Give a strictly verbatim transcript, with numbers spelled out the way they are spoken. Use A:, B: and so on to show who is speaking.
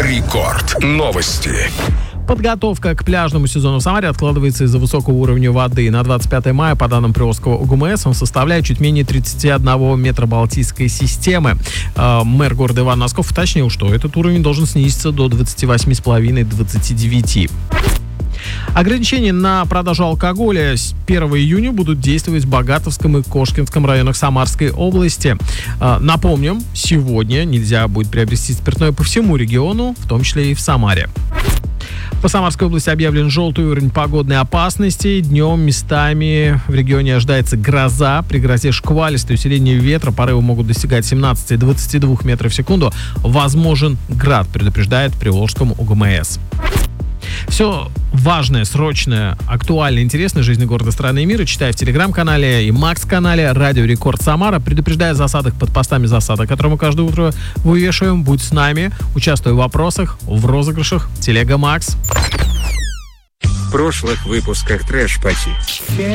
A: Рекорд. Новости.
B: Подготовка к пляжному сезону в Самаре откладывается из-за высокого уровня воды. На двадцать пятое мая, по данным Приволжского ОГМС, он составляет чуть менее тридцать один метра Балтийской системы. Э, мэр города Иван Носков уточнил, что этот уровень должен снизиться до двадцать восемь с половиной - двадцать девять. Ограничения на продажу алкоголя с первого июня будут действовать в Богатовском и Кошкинском районах Самарской области. Э, напомним, сегодня нельзя будет приобрести спиртное по всему региону, в том числе и в Самаре. По Самарской области объявлен желтый уровень погодной опасности. Днем местами в регионе ожидается гроза. При грозе шквалистое усиление ветра. Порывы могут достигать семнадцати - двадцати двух метров в секунду. Возможен град, предупреждает Приволжскому ОГМС. Все важное, срочное, актуальное, интересное жизни города, страны и мира читай в телеграм-канале и Макс-канале Радио Рекорд Самара. Предупреждая о засадах под постами засада, которые мы каждое утро вывешиваем. Будь с нами, участвуй в вопросах, в розыгрышах. Телега Макс.
C: В прошлых выпусках Трэш Пати.